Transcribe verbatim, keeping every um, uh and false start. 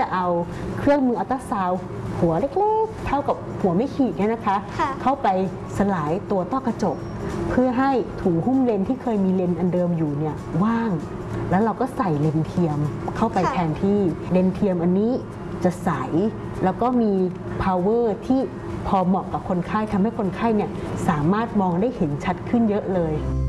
จะเอาเครื่องมืออัลตราซาวด์หัวเล็กๆเท่ากับหัวไม่ขีดเนี่ยนะคะเข้าไปสลายตัวต้อกระจกเพื่อให้ถุงหุ้มเลนที่เคยมีเลนอันเดิมอยู่เนี่ยว่างแล้วเราก็ใส่เลนเทียมเข้าไปแทนที่เลนเทียมอันนี้จะใสแล้วก็มี power ที่พอเหมาะกับคนไข้ทำให้คนไข้เนี่ยสามารถมองได้เห็นชัดขึ้นเยอะเลย